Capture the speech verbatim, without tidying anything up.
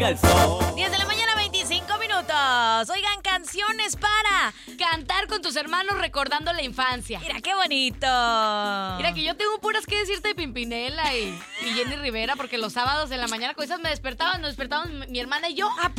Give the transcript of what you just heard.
calzón. diez de la mañana, veinticinco minutos. Oigan, canciones para cantar con tus hermanos recordando la infancia. Mira, qué bonito. Mira que yo tengo puras que decirte de Pimpinela y, y Jenny Rivera, porque los sábados de la mañana con esas me despertaban, nos despertábamos mi hermana y yo. ¿A